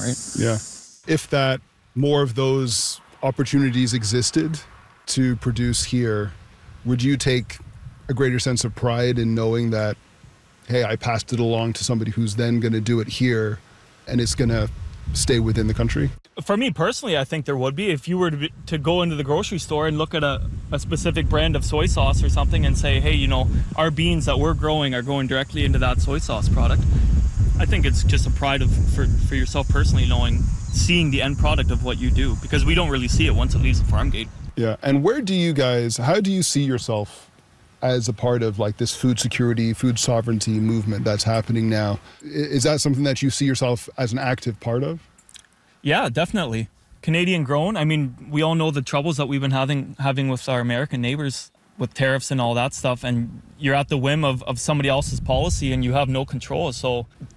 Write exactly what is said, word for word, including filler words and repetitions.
right? Yeah. If that more of those opportunities existed to produce here, would you take a greater sense of pride in knowing that, hey, I passed it along to somebody who's then going to do it here and it's going to stay within the country? For me personally, I think there would be. If you were to, be, to go into the grocery store and look at a, a specific brand of soy sauce or something and say, hey, you know, our beans that we're growing are going directly into that soy sauce product, I think it's just a pride of for, for yourself personally knowing, seeing the end product of what you do, because we don't really see it once it leaves the farm gate. Yeah. And where do you guys, how do you see yourself as a part of like this food security, food sovereignty movement that's happening now? Is that something that you see yourself as an active part of? Yeah, definitely. Canadian grown. I mean, we all know the troubles that we've been having having with our American neighbors with tariffs and all that stuff, and you're at the whim of, of somebody else's policy and you have no control. So